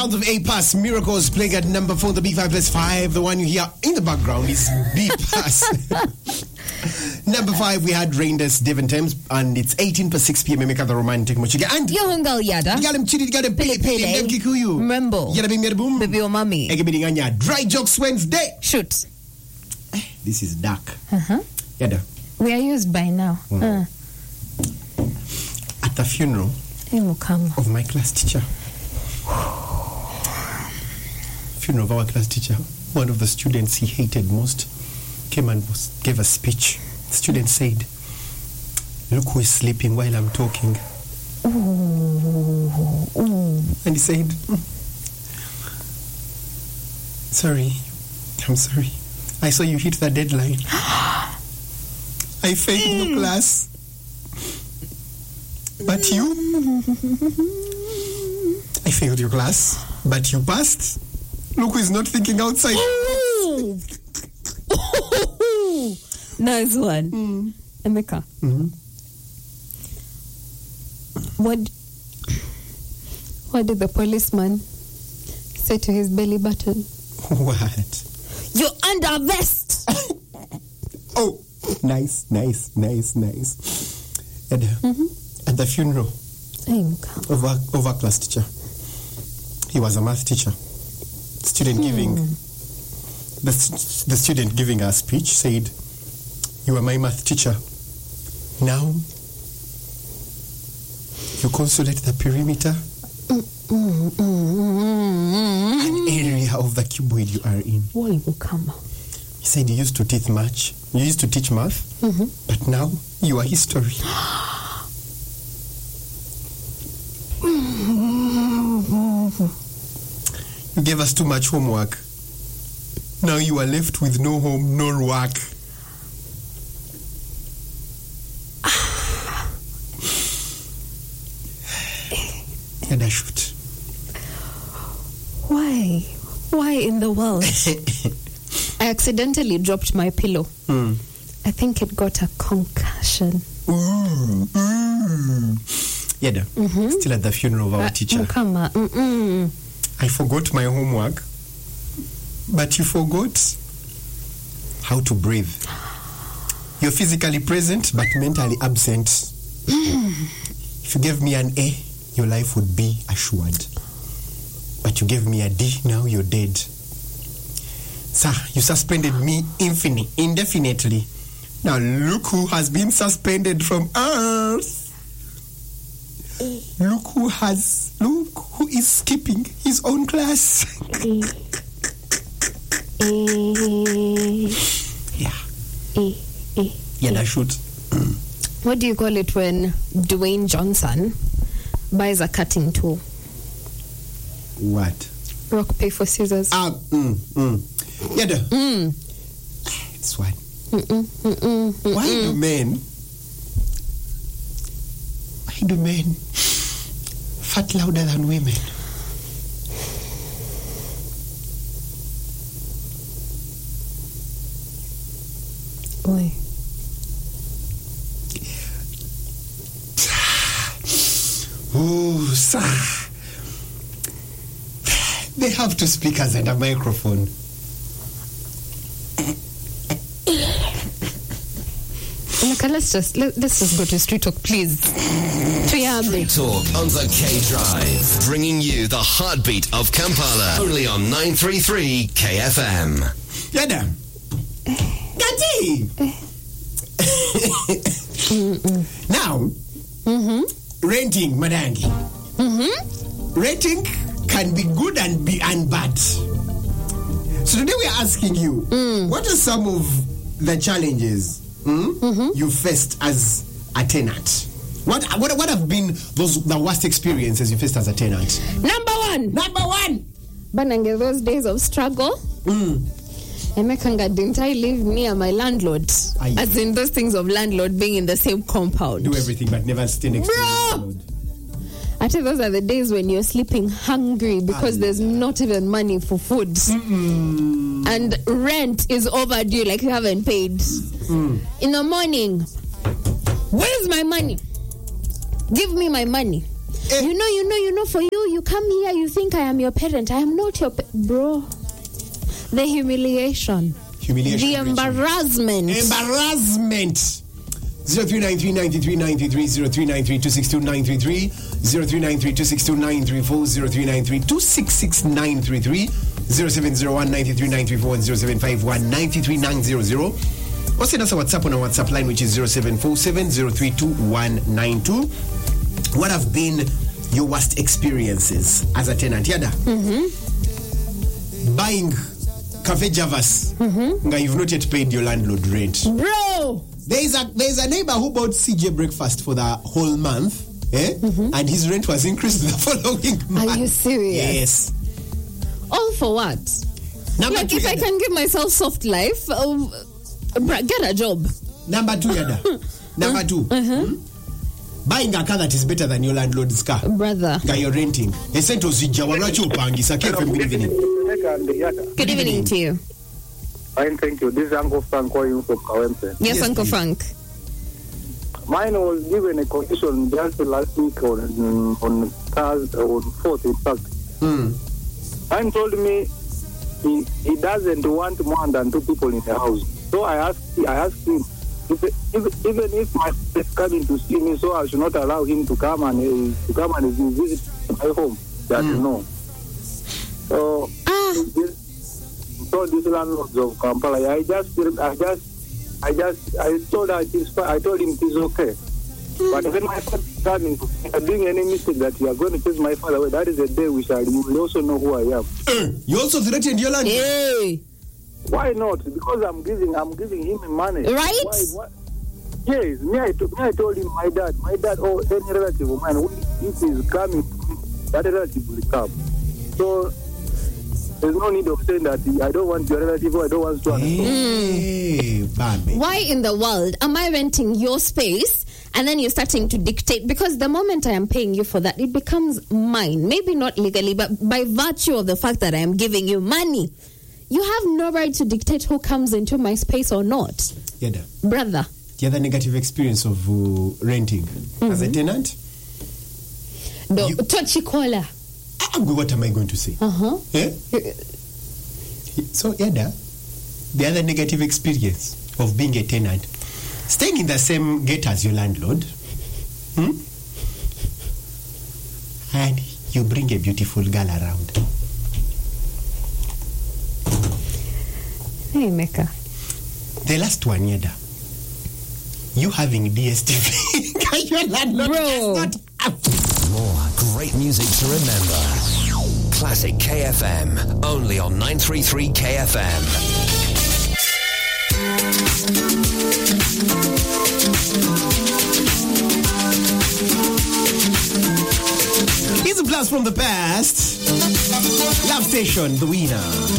Sounds of A-Pass, Miracles playing at number 4, the B5+5. The one you hear in the background is B-Pass. Number 5, we had Rainders, Devon Thames, and it's 18:06 p.m. Emeka the Romantic Mochiga. And Yohungal Yada. Yalam Chidi, Gada Pele, Kikuyu. Remember. Yada Bimir Boom. Baby or mommy. Egabidinganya. Dry Jokes Wednesday. Shoot. This is dark. Uh-huh. Yada. We are used by now. At the funeral of my class teacher. Funeral of our class teacher. One of the students he hated most came and gave a speech. The student said, "Look who is sleeping while I'm talking." And he said, "Sorry, I'm sorry. I saw you hit the deadline. I failed the class. But you? I failed your class, but you passed. Look who is not thinking outside." Nice one. Emeka. What did the policeman say to his belly button? What? You're under arrest. Oh, nice. And, at the funeral of our class teacher, he was a math teacher. The student giving a speech said, "You are my math teacher. Now, you consolidate the perimeter, an area of the cuboid you are in." He said, "You used to teach math. But now you are history." You gave us too much homework. Now you are left with no home, no work. And I shoot. Why in the world? I accidentally dropped my pillow. I think it got a concussion. Yada. Still at the funeral of our teacher. I forgot my homework, but you forgot how to breathe. You're physically present, but mentally absent. If you gave me an A, your life would be assured. But you gave me a D, now you're dead. Sir, you suspended me indefinitely. Now look who has been suspended from earth. Look who is skipping his own class. Yeah, that should. What do you call it when Dwayne Johnson buys a cutting tool? What? Rock, paper, scissors. Yeah, this one. Why do men fart louder than women? Why? Oh, sir. They have two speakers and a microphone. Let's just go to Street Talk, please. Street Talk on the K Drive, bringing you the heartbeat of Kampala, only on 933 KFM. Yada. Gati. Now, renting, Madangi. Renting can be good and bad. So today we are asking you, what are some of the challenges you faced as a tenant? What have been the worst experiences you faced as a tenant? Number one. Banange, those days of struggle. Emekanga, didn't I live near my landlord? As in those things of landlord being in the same compound. Do everything but never stay next to the landlord. I tell you, those are the days when you're sleeping hungry because there's not even money for food. And rent is overdue, like you haven't paid. In the morning, where's my money? Give me my money. You know, for you you come here, you think I am your parent. I am not your bro. The humiliation. The embarrassment. 0393-93-93-0393-262-933, 0393-262-934, 0393-266-933, 0701-93-934, and 0751-93-900. Or send us a WhatsApp on our WhatsApp line, which is 0747-032-192. What have been your worst experiences as a tenant? Yada? Buying Cafe Javas. You've not yet paid your landlord rent. Bro! There's a neighbor who bought CJ breakfast for the whole month, and his rent was increased the following month. Are you serious? Yes. All for what? Like, if I can give myself soft life, get a job. Number 2, Yada. Number 2. Buying a car that is better than your landlord's car. Brother. You're renting. Good evening to you. Fine, thank you. This is Uncle Frank calling from Kawempe. Yes, Uncle Frank. Mine was given a condition just last week on Thursday, on 4th, in fact. Mine told me he doesn't want more than 2 people in the house. So I asked him, even if my friend is coming to see me, so I should not allow him to come and visit my home. That no. So these landlords of Kampala, I told him it is okay. But when my father is coming, if I'm doing any mistake that you are going to chase my father away, that is the day you will also know who I am. You also threatened your landlord? Hey. Why not? Because I'm giving him money. Right? Why? Yes, I told him my dad, or any relative of mine, if he is coming, that relative will come. So there's no need of saying that I don't want your relative or I don't want to understand. Why in the world am I renting your space and then you're starting to dictate? Because the moment I am paying you for that, it becomes mine. Maybe not legally, but by virtue of the fact that I am giving you money. You have no right to dictate who comes into my space or not. Yada. Brother. The other negative experience of renting as a tenant? No, Tochikola. What am I going to say? So, Yada, the other negative experience of being a tenant, staying in the same gate as your landlord, and you bring a beautiful girl around. Hey, Mecca. The last one, Yada. You having DSTV. Your landlord does not have. More great music to remember. Classic KFM. Only on 933 KFM. Here's a blast from the past. Love Station, the winner.